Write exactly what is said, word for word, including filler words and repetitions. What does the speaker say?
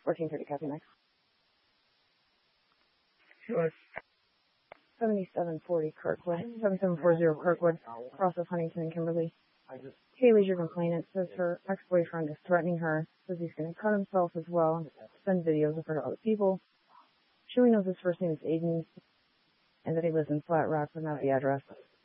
fourteen thirty, copy, Mike. Sure. seventy-seven forty Kirkwood, seventy-seven forty Kirkwood, cross of Huntington and Kimberly. Kaylee's your complainant, says her ex-boyfriend is threatening her, says he's going to cut himself as well, send videos of her to other people. She only knows his first name is Aiden, and that he lives in Flat Rock, but not the address.